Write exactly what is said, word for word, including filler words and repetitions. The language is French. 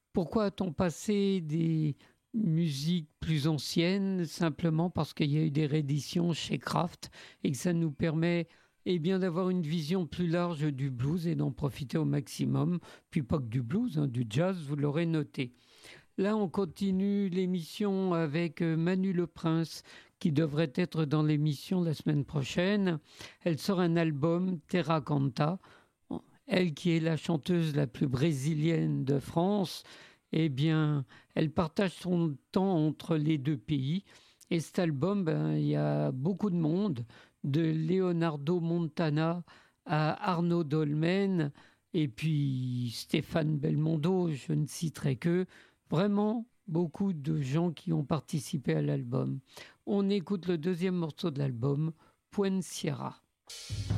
Pourquoi a-t-on passé des musiques plus anciennes? Simplement parce qu'il y a eu des rééditions chez Kraft et que ça nous permet eh bien, d'avoir une vision plus large du blues et d'en profiter au maximum. Puis pas que du blues, hein, du jazz, vous l'aurez noté. Là, on continue l'émission avec euh, Manu Le Prince, qui devrait être dans l'émission la semaine prochaine. Elle sort un album, Terra Canta. Elle qui est la chanteuse la plus brésilienne de France, eh bien, elle partage son temps entre les deux pays. Et cet album, ben, il y a beaucoup de monde, de Leonardo Montana à Arnaud Dolmen, et puis Stéphane Belmondo, je ne citerai que. Vraiment beaucoup de gens qui ont participé à l'album. On écoute le deuxième morceau de l'album, Point Sierra.